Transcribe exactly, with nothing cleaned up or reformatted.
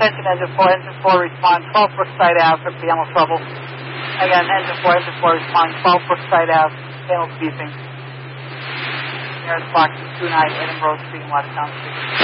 attention, engine four, engine four, respond, twelve Brookside Ave for panel trouble. Again, engine four, engine four, respond, twelve Brookside Ave, panel beeping. Nearest box is two nine Edinburgh Street in Watertown Street.